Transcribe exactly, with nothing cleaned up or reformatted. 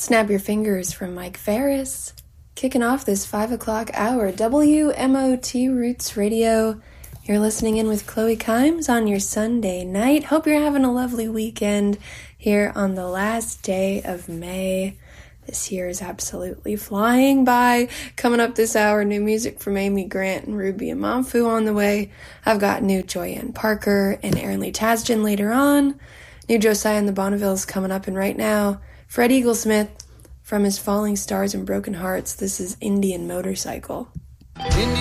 Snap Your Fingers from Mike Ferris. Kicking off this five o'clock hour, W M O T Roots Radio. You're listening in with Chloe Kimes on your Sunday night. Hope you're having a lovely weekend here on the last day of May. This year is absolutely flying by. Coming up this hour, new music from Amy Grant and Ruby Amanfu on the way. I've got new Joyanne Parker and Aaron Lee Tasjan later on. New Josiah and the Bonnevilles coming up, and right now, Fred Eaglesmith from his Falling Stars and Broken Hearts. This is Indian Motorcycle. Indian